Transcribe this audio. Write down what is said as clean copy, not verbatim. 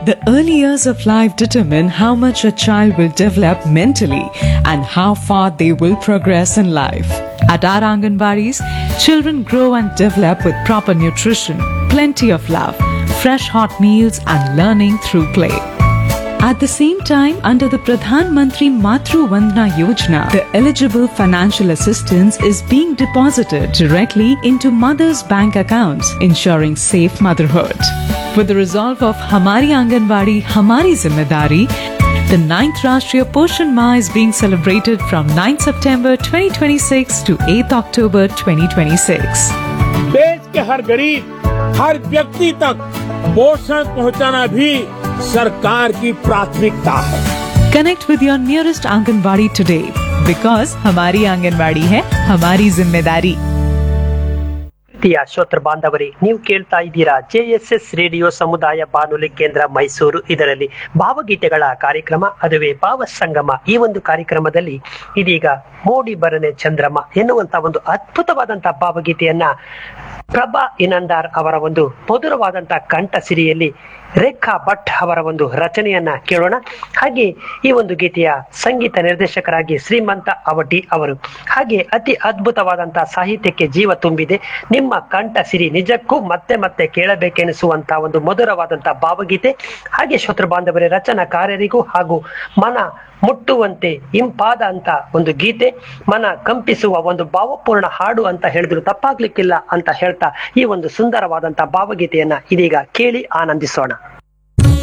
The early years of life determine how much a child will develop mentally and how far they will progress in life. At our Anganwadis, children grow and develop with proper nutrition, plenty of love, fresh hot meals and learning through play. At the same time, under the Pradhan Mantri Matru Vandana Yojana, the eligible financial assistance is being deposited directly into mothers' bank accounts, ensuring safe motherhood. With the resolve of Hamari Anganwadi, Hamari Zimmedari, the 9th Rashtriya Poshan Maah is being celebrated from 9th September 2026 to 8th October 2026. देश के हर गरीब, हर व्यक्ति तक पोषण पहुंचाना भी सरकार की प्राथमिकता है। Connect with your nearest Anganwadi today because हमारी आंगनवाड़ी है हमारी जिम्मेदारी। ಪ್ರಿಯ ಶ್ರೋತೃ ಬಾಂಧವರೇ, ನೀವು ಕೇಳ್ತಾ ಇದ್ದೀರಾ JSS ರೇಡಿಯೋ ಸಮುದಾಯ ಬಾನುಲಿ ಕೇಂದ್ರ ಮೈಸೂರು. ಇದರಲ್ಲಿ ಭಾವಗೀತೆಗಳ ಕಾರ್ಯಕ್ರಮ, ಅದುವೇ ಭಾವ ಸಂಗಮ. ಈ ಒಂದು ಕಾರ್ಯಕ್ರಮದಲ್ಲಿ ಇದೀಗ ಮೋಡಿ ಬರನೆ ಚಂದ್ರಮ ಎನ್ನುವಂತ ಒಂದು ಅದ್ಭುತವಾದಂತಹ ಭಾವಗೀತೆಯನ್ನ ಪ್ರಭಾ ಇನಂದಾರ್ ಅವರ ಒಂದು ಮಧುರವಾದಂತಹ ಕಂಠ ಸಿರಿಯಲ್ಲಿ ರೇಖಾ ಭಟ್ ಅವರ ಒಂದು ರಚನೆಯನ್ನ ಕೇಳೋಣ. ಹಾಗೆ ಈ ಒಂದು ಗೀತೆಯ ಸಂಗೀತ ನಿರ್ದೇಶಕರಾಗಿ ಶ್ರೀಮಂತ ಅವಟಿ ಅವರು. ಹಾಗೆ ಅತಿ ಅದ್ಭುತವಾದಂತಹ ಸಾಹಿತ್ಯಕ್ಕೆ ಜೀವ ತುಂಬಿದೆ. ನಿಮ್ಮ ಕಂಠ ಸಿರಿ ನಿಜಕ್ಕೂ ಮತ್ತೆ ಮತ್ತೆ ಕೇಳಬೇಕೆನಿಸುವಂತಹ ಒಂದು ಮಧುರವಾದಂತಹ ಭಾವಗೀತೆ. ಹಾಗೆ ಶ್ರೋತೃ ಬಾಂಧವರೇ, ರಚನಾಕಾರರಿಗೂ ಹಾಗೂ ಮನ ಮುಟ್ಟುವಂತೆ ಇಂಪಾದ ಅಂತ ಒಂದು ಗೀತೆ, ಮನ ಕಂಪಿಸುವ ಒಂದು ಭಾವಪೂರ್ಣ ಹಾಡು ಅಂತ ಹೇಳಿದ್ರು ತಪ್ಪಾಗ್ಲಿಕ್ಕಿಲ್ಲ ಅಂತ ಹೇಳ್ತಾ ಈ ಒಂದು ಸುಂದರವಾದಂತಹ ಭಾವಗೀತೆಯನ್ನ ಇದೀಗ ಕೇಳಿ ಆನಂದಿಸೋಣ.